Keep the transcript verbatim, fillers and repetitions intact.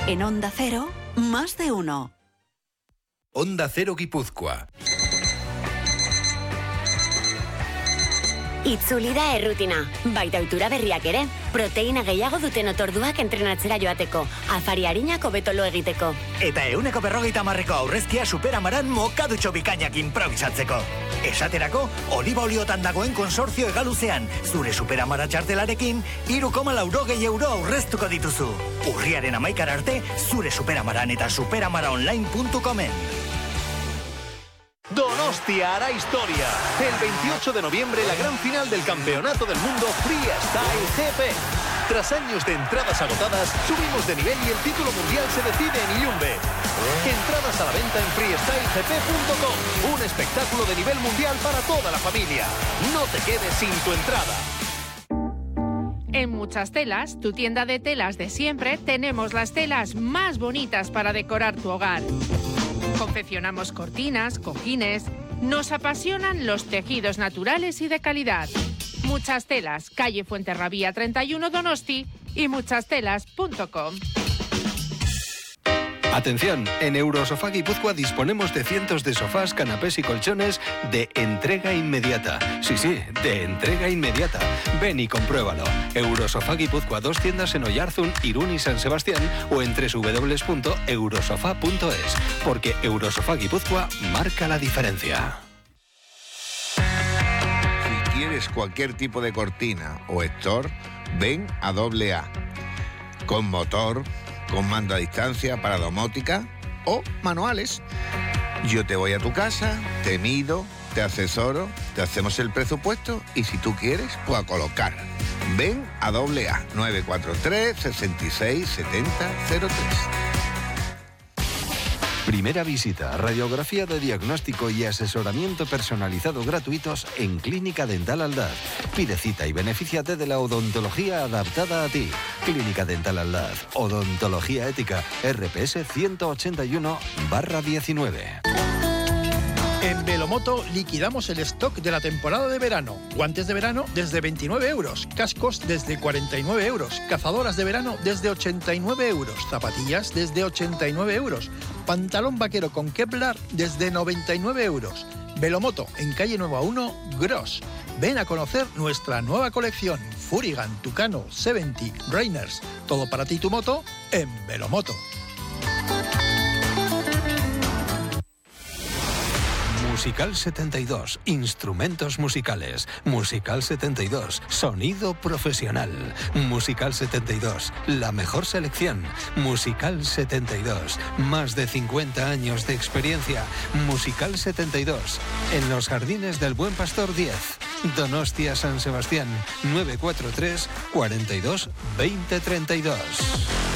En Onda Cero, más de uno. Onda Cero Guipúzcoa. Itzuli da errutina, baita ohitura berriak ere. Proteina gehiago duten otorduak entrenatzera joateko, afari harinak hobeto lo egiteko. Eta euneko berrogeita hamarreko aurrezkia Superamaran mokadutxo bikainak improvisatzeko. Esaterako, oliba oliotan dagoen konsortzio egaluzean, zure Superamara txartelarekin, hiru koma laurogei euro aurreztuko dituzu. Urriaren hamaikara arte, zure Superamaran eta superamaraonline punto comen. Donostia hará historia. El veintiocho de noviembre, la gran final del Campeonato del Mundo Freestyle G P. Tras años de entradas agotadas, subimos de nivel y el título mundial se decide en Iyumbe. Entradas a la venta en freestyle g p punto com. Un espectáculo de nivel mundial para toda la familia. No te quedes sin tu entrada. En Muchas Telas, tu tienda de telas de siempre, tenemos las telas más bonitas para decorar tu hogar. Confeccionamos cortinas, cojines. Nos apasionan los tejidos naturales y de calidad. Muchas Telas, calle Fuenterrabía treinta y uno Donosti y muchas telas punto com. Atención, en Eurosofá Guipúzcoa disponemos de cientos de sofás, canapés y colchones de entrega inmediata. Sí, sí, de entrega inmediata. Ven y compruébalo. Eurosofá Guipúzcoa, dos tiendas en Oyarzún, Irún y San Sebastián o en doble u doble u doble u punto eurosofá punto es. Porque Eurosofá Guipúzcoa marca la diferencia. Si quieres cualquier tipo de cortina o store, ven a doble A. Con motor, con mando a distancia para domótica o manuales. Yo te voy a tu casa, te mido, te asesoro, te hacemos el presupuesto y si tú quieres, pues a colocar. Ven a doble A nueve cuatro tres, seis seis siete cero cero tres. Primera visita, radiografía de diagnóstico y asesoramiento personalizado gratuitos en Clínica Dental Aldaz. Pide cita y benefíciate de la odontología adaptada a ti. Clínica Dental Aldaz, odontología ética, R P S ciento ochenta y uno barra diecinueve. En Velomoto liquidamos el stock de la temporada de verano. Guantes de verano desde veintinueve euros, cascos desde cuarenta y nueve euros, cazadoras de verano desde ochenta y nueve euros, zapatillas desde ochenta y nueve euros, pantalón vaquero con Kevlar desde noventa y nueve euros. Velomoto en calle Nueva uno, Gros. Ven a conocer nuestra nueva colección Furigan, Tucano, setenta, Rainers. Todo para ti y tu moto en Velomoto. Musical setenta y dos, instrumentos musicales. Musical setenta y dos, sonido profesional. Musical setenta y dos, la mejor selección. Musical setenta y dos, más de cincuenta años de experiencia. Musical setenta y dos, en los Jardines del Buen Pastor diez. Donostia San Sebastián, nueve cuatro tres, cuarenta y dos, veinte treinta y dos.